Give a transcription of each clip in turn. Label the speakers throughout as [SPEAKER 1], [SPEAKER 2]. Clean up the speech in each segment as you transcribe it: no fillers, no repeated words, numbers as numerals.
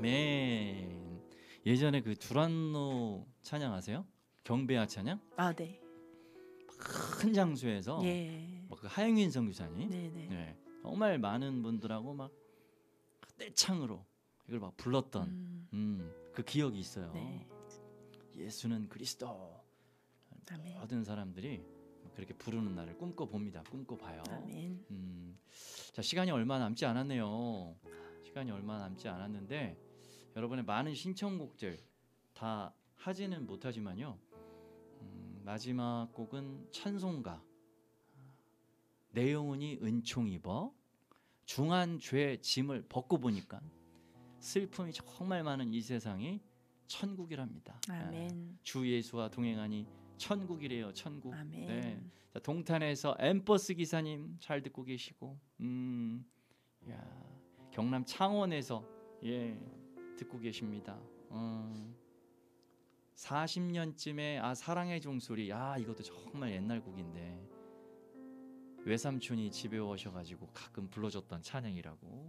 [SPEAKER 1] 아멘. 예전에 그 두란노 찬양 아세요? 경배야 찬양?
[SPEAKER 2] 아, 네.
[SPEAKER 1] 큰 장소에서
[SPEAKER 2] 예.
[SPEAKER 1] 그 하영민 선교사님,
[SPEAKER 2] 네네.
[SPEAKER 1] 네, 정말 많은 분들하고 막 떼창으로 이걸 막 불렀던 그 기억이 있어요.
[SPEAKER 2] 네.
[SPEAKER 1] 예수는 그리스도.
[SPEAKER 2] 아멘.
[SPEAKER 1] 모든 사람들이 그렇게 부르는 날을 꿈꿔봅니다. 꿈꿔봐요.
[SPEAKER 2] 아멘.
[SPEAKER 1] 자, 시간이 얼마 남지 않았네요. 시간이 얼마 남지 않았는데 여러분의 많은 신청곡들 다 하지는 못하지만요. 마지막 곡은 찬송가 내 영혼이 은총 입어 중한 죄 짐을 벗고 보니까 슬픔이 정말 많은 이 세상이 천국이랍니다.
[SPEAKER 2] 아멘.
[SPEAKER 1] 주 예수와 동행하니 천국이래요. 천국.
[SPEAKER 2] 아멘.
[SPEAKER 1] 네. 자, 동탄에서 엠버스 기사님 잘 듣고 계시고, 야, 경남 창원에서 듣고 계십니다. 40년쯤에 사랑의 종소리. 이것도 정말 옛날 곡인데 외삼촌이 집에 오셔가지고 가끔 불러줬던 찬양이라고.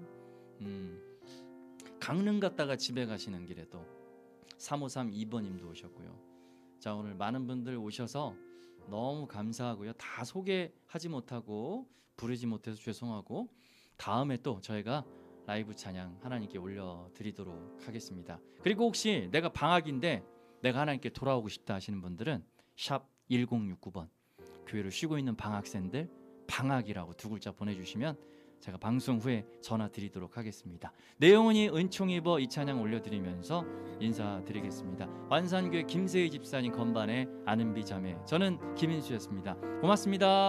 [SPEAKER 1] 강릉 갔다가 집에 가시는 길에도 3532번님도 오셨고요. 자, 오늘 많은 분들 오셔서 너무 감사하고요. 다 소개하지 못하고 부르지 못해서 죄송하고 다음에 또 저희가 라이브 찬양 하나님께 올려드리도록 하겠습니다. 그리고 혹시 내가 방학인데 내가 하나님께 돌아오고 싶다 하시는 분들은 샵 1069번 교회를 쉬고 있는 방학생들 방학이라고 2글자 보내주시면 제가 방송 후에 전화 드리도록 하겠습니다. 내 영혼이 은총 입어 이 찬양 올려드리면서 인사드리겠습니다. 완산교회 김세희 집사님 건반의 아는비 자매, 저는 김인수였습니다. 고맙습니다.